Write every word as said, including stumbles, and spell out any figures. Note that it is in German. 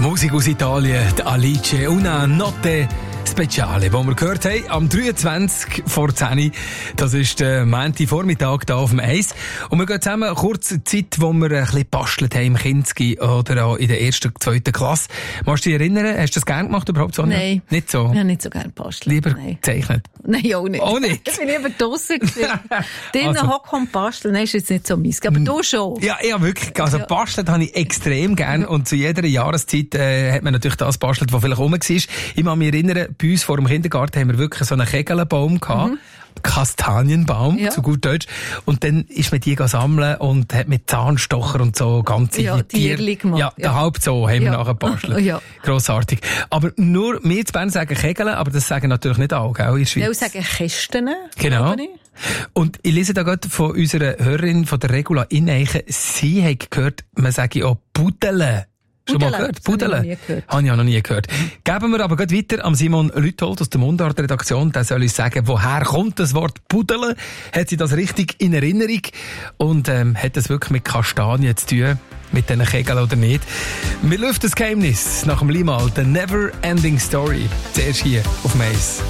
Musik aus Italien, die Alice, una notte speciale, die wir gehört haben, am dreiundzwanzig vor zehn. Das ist der Montagvormittag hier auf dem Eis. Und wir gehen zusammen kurze Zeit, wo wir ein bisschen bastelt haben im Kinski oder auch in der ersten, zweiten Klasse. Magst du dich erinnern? Hast du das gerne gemacht überhaupt, Sonja? Nein. Nicht so? Ich habe nicht so gerne bastelt. Lieber Nein. gezeichnet? Nein, auch nicht. Auch nicht? Ich bin lieber draussen gewesen. Drinnen Also- hocken und basteln, nein, ist jetzt nicht so meins. Aber du schon. Ja, ja, wirklich. Also, Ja. basteln habe ich extrem gern. Und zu jeder Jahreszeit, äh, hat man natürlich das bastelt, was vielleicht rum war. Ich kann mich erinnern, bei uns vor dem Kindergarten haben wir wirklich so einen Kegelbaum gehabt. Kastanienbaum, Ja. zu gut Deutsch. Und dann ist man die sammeln und hat mit Zahnstocher und so ganze Ja, Tiere- Tierli gemacht. Ja, der Ja. Hauptzoo haben wir Ja. nachher gebastelt. Ja. Grossartig. Aber nur, wir zu Bern sagen Kegeln, aber das sagen natürlich nicht alle, gell, in der Schweiz. Ich will sagen Kästen. Genau. glaube ich. Und ich lese da gerade von unserer Hörerin, von der Regula Ineichen, sie hat gehört, man sage auch Pudele. Schon mal Pudele, gehört? das habe ich Pudele? noch nie gehört. Habe ich auch noch nie gehört. Geben wir aber gerade weiter am Simon Lüthold aus der Mundart-Redaktion. Der soll uns sagen, woher kommt das Wort Pudele? Hat sie das richtig in Erinnerung? Und ähm, hat das wirklich mit Kastanien zu tun? Mit diesen Kegeln oder nicht? Wir lüften das Geheimnis nach dem Limal, The Never Ending Story. Zuerst hier auf Mais.